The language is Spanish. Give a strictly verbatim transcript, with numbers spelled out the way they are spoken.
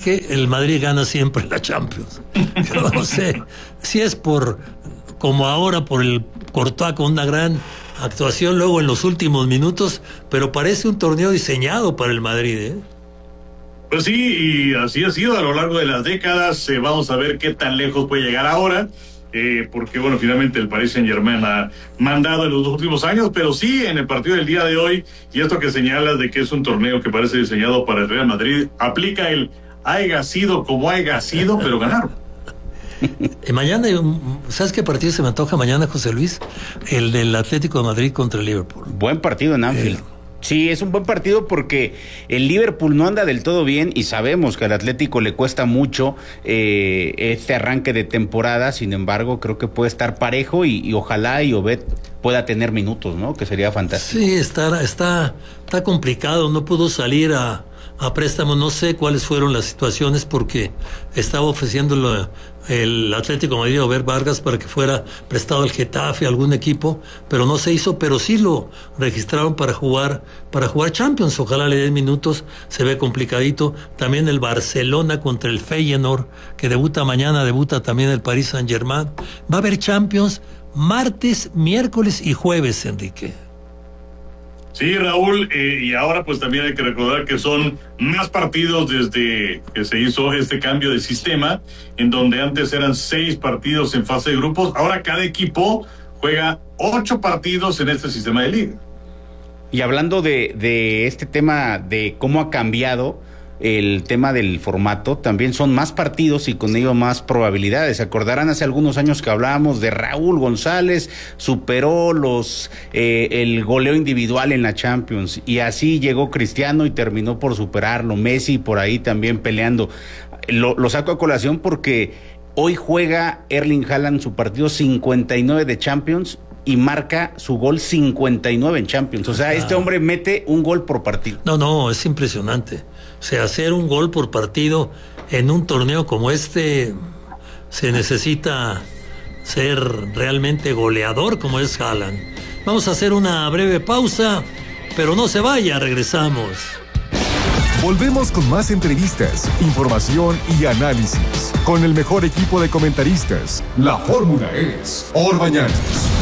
que el Madrid gana siempre la Champions. Yo no sé si es por, como ahora, por el Courtois con una gran actuación luego en los últimos minutos, pero parece un torneo diseñado para el Madrid, ¿eh? Pues sí, y así ha sido a lo largo de las décadas. Eh, vamos a ver qué tan lejos puede llegar ahora, eh, porque bueno, finalmente el Paris Saint-Germain ha mandado en los últimos años, pero sí en el partido del día de hoy, y esto que señalas de que es un torneo que parece diseñado para el Real Madrid, aplica el haya sido como haya sido, pero ganaron. Y mañana, ¿sabes qué partido se me antoja mañana, José Luis? El del Atlético de Madrid contra el Liverpool. Buen partido en Anfield. Eh, Sí, es un buen partido porque el Liverpool no anda del todo bien y sabemos que al Atlético le cuesta mucho eh, este arranque de temporada. Sin embargo, creo que puede estar parejo y, y ojalá y Obed pueda tener minutos, ¿no? Que sería fantástico. Sí, está, está, está complicado, no pudo salir a, a préstamo, no sé cuáles fueron las situaciones porque estaba ofreciéndolo el Atlético de Madrid a Obed Vargas para que fuera prestado al Getafe, a algún equipo, pero no se hizo, pero sí lo registraron para jugar, para jugar Champions, ojalá le den minutos, se ve complicadito. También el Barcelona contra el Feyenoord, que debuta mañana, debuta también el Paris Saint-Germain. Va a haber Champions martes, miércoles y jueves, Enrique. Sí, Raúl, eh, y ahora pues también hay que recordar que son más partidos desde que se hizo este cambio de sistema, en donde antes eran seis partidos en fase de grupos, ahora cada equipo juega ocho partidos en este sistema de liga. Y hablando de, de este tema de cómo ha cambiado el tema del formato, también son más partidos y con ello más probabilidades. Se acordarán hace algunos años que hablábamos de Raúl González, superó los eh, el goleo individual en la Champions y así llegó Cristiano y terminó por superarlo, Messi por ahí también peleando. Lo, lo saco a colación porque hoy juega Erling Haaland su partido cincuenta y nueve de Champions y marca su gol cincuenta y nueve en Champions. O sea, ah. este hombre mete un gol por partido. No, no, es impresionante. O sea, hacer un gol por partido en un torneo como este, se necesita ser realmente goleador como es Haaland. Vamos a hacer una breve pausa, pero no se vaya, regresamos. Volvemos con más entrevistas, información y análisis. Con el mejor equipo de comentaristas, la fórmula es Orbañanos.